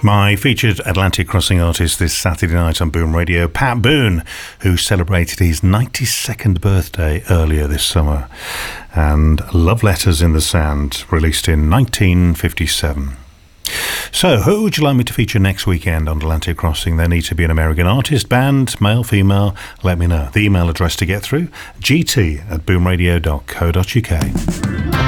My featured Atlantic Crossing artist this Saturday night on Boom Radio, Pat Boone, who celebrated his 92nd birthday earlier this summer, and Love Letters in the Sand, released in 1957. So, who would you like me to feature next weekend on Atlantic Crossing? There need to be an American artist, band, male, female, let me know. The email address to get through, gt@boomradio.co.uk.